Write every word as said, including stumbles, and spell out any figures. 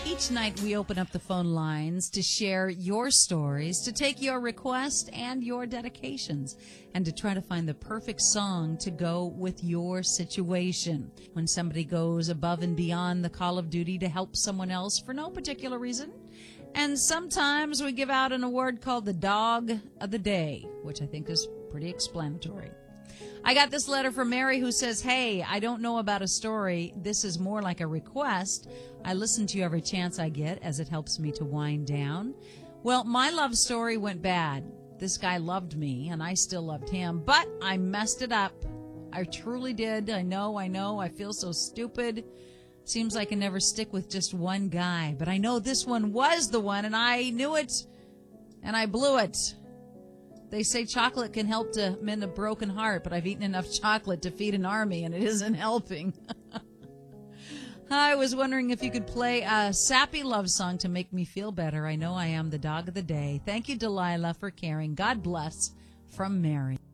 Each night we open up the phone lines to share your stories, to take your requests and your dedications, and to try to find the perfect song to go with your situation. When somebody goes above and beyond the call of duty to help someone else for no particular reason. And sometimes we give out an award called the Dog of the Day, which I think is pretty explanatory. I got this letter from Mary who says, hey, I don't know about a story. This is more like a request. I listen to you every chance I get as it helps me to wind down. Well, my love story went bad. This guy loved me and I still loved him, but I messed it up. I truly did. I know, I know. I feel so stupid. Seems like I never stick with just one guy, but I know this one was the one and I knew it and I blew it. They say chocolate can help to mend a broken heart, but I've eaten enough chocolate to feed an army, and it isn't helping. I was wondering if you could play a sappy love song to make me feel better. I know I am the dog of the day. Thank you, Delilah, for caring. God bless, from Mary.